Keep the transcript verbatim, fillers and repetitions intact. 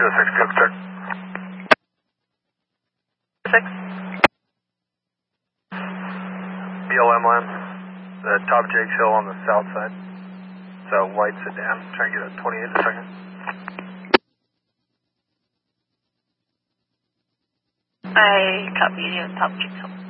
two oh six, field check. Six. B L M land, the top Jakes Hill on the south side. So white sedan, trying to get a twenty-eight in a second. I copy you, top Jakes Hill.